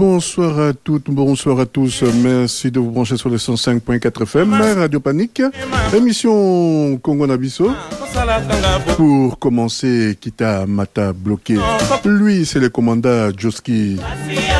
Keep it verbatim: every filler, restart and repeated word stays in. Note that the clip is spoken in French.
Bonsoir à toutes, bonsoir à tous. Merci de vous brancher sur le cent cinq point quatre F M, Radio Panique, émission Congo Nabiso. Pour commencer, Kita Mata bloqué. Lui, c'est le commandant Joski